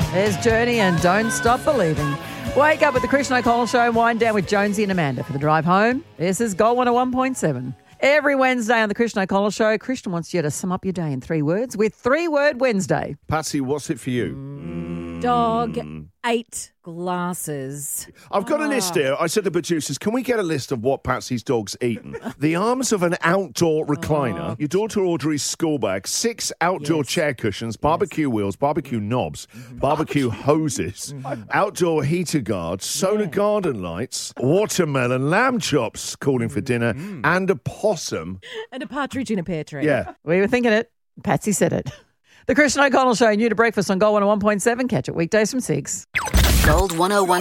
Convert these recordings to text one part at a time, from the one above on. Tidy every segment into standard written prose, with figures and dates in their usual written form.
There's Journey and Don't Stop Believing. Wake up with the Christian O'Connell Show and wind down with Jonesy and Amanda for the drive home. This is Gold 101.7. Every Wednesday on the Christian O'Connell Show, Christian wants you to sum up your day in 3 words with 3-word Wednesday. Patsy, what's it for you? Dog ate glasses. I've got a list here. I said to producers, can we get a list of what Patsy's dog's eaten? The arms of an outdoor recliner, your daughter Audrey's school bag, 6 outdoor chair cushions, barbecue wheels, barbecue knobs, barbecue hoses, outdoor heater guards, solar garden lights, watermelon, lamb chops calling for dinner, and a possum. And a partridge in a pear tree. Yeah. We were thinking it. Patsy said it. The Christian O'Connell Show, new to breakfast on Gold 101.7. Catch it weekdays from 6. Gold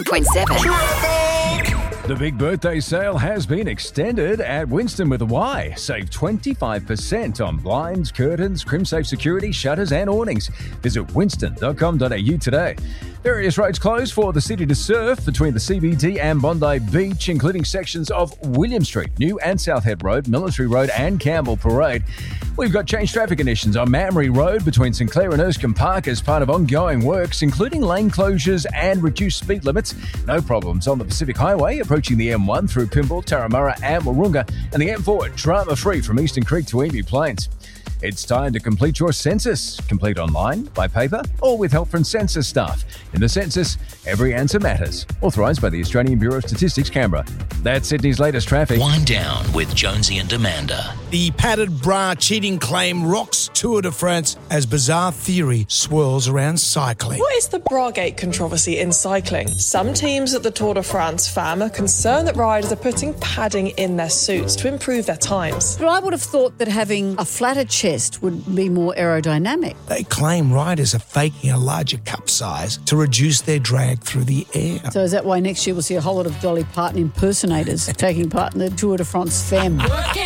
101.7. The big birthday sale has been extended at Winston with a Y. Save 25% on blinds, curtains, CrimSafe security, shutters and awnings. Visit winston.com.au today. Various roads closed for the city to surf between the CBD and Bondi Beach, including sections of William Street, New and South Head Road, Military Road and Campbell Parade. We've got changed traffic conditions on Mamre Road between St Clair and Erskine Park as part of ongoing works, including lane closures and reduced speed limits. No problems on the Pacific Highway approaching the M1 through Pymble, Turramurra and Wahroonga, and the M4 drama-free from Eastern Creek to Emu Plains. It's time to complete your census. Complete online, by paper, or with help from census staff. In the census, every answer matters. Authorised by the Australian Bureau of Statistics, Canberra. That's Sydney's latest traffic. Wind down with Jonesy and Amanda. The padded bra cheating claim rocks Tour de France as bizarre theory swirls around cycling. What is the Bragate controversy in cycling? Some teams at the Tour de France FAM are concerned that riders are putting padding in their suits to improve their times. But I would have thought that having a flatter chest would be more aerodynamic. They claim riders are faking a larger cup size to reduce their drag through the air. So is that why next year we'll see a whole lot of Dolly Parton impersonators taking part in the Tour de France FAM?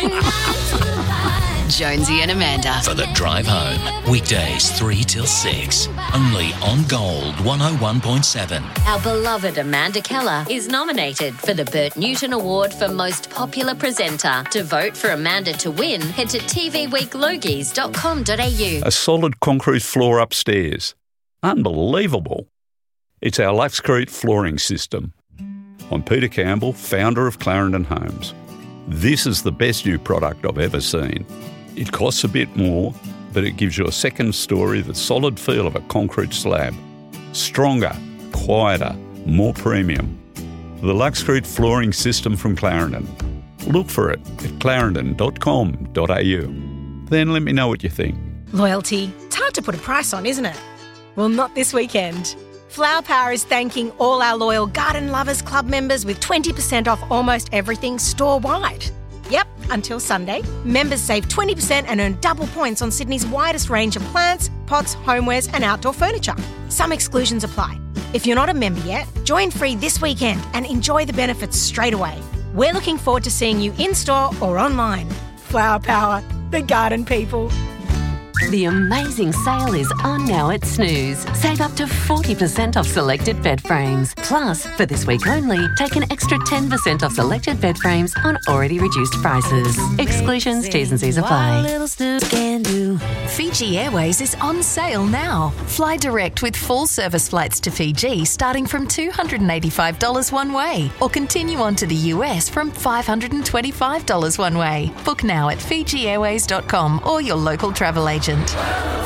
Jonesy and Amanda. For the drive home. Weekdays 3 till 6. Only on Gold 101.7. Our beloved Amanda Keller is nominated for the Bert Newton Award for Most Popular Presenter. To vote for Amanda to win, head to tvweeklogies.com.au. A solid concrete floor upstairs. Unbelievable. It's our Luxcrete flooring system. I'm Peter Campbell, founder of Clarendon Homes. This is the best new product I've ever seen. It costs a bit more, but it gives you a second story, the solid feel of a concrete slab. Stronger, quieter, more premium. The Luxcrete flooring system from Clarendon. Look for it at clarendon.com.au. Then let me know what you think. Loyalty. It's hard to put a price on, isn't it? Well, not this weekend. Flower Power is thanking all our loyal Garden Lovers Club members with 20% off almost everything store-wide. Yep, until Sunday. Members save 20% and earn double points on Sydney's widest range of plants, pots, homewares and outdoor furniture. Some exclusions apply. If you're not a member yet, join free this weekend and enjoy the benefits straight away. We're looking forward to seeing you in-store or online. Flower Power, the garden people. The amazing sale is on now at Snooze. Save up to 40% off selected bed frames. Plus, for this week only, take an extra 10% off selected bed frames on already reduced prices. Exclusions, T's and C's apply. Fiji Airways is on sale now. Fly direct with full service flights to Fiji starting from $285 one way, or continue on to the US from $525 one way. Book now at FijiAirways.com or your local travel agent.